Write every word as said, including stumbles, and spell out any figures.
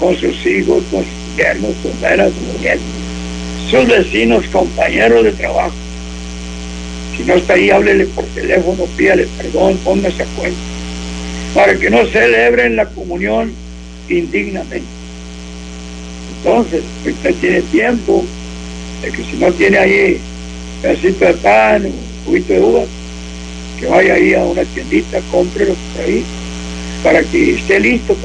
con sus hijos, con sus yernos, con veras, con nietos, sus vecinos, compañeros de trabajo. Si no está ahí, háblele por teléfono, pídale perdón, póngase a cuenta, para que no celebren la comunión indignamente. Entonces, usted tiene tiempo de que si no tiene ahí un pedacito de pan, un juguito de uva, que vaya ahí a una tiendita, cómprelo por ahí, para que esté listo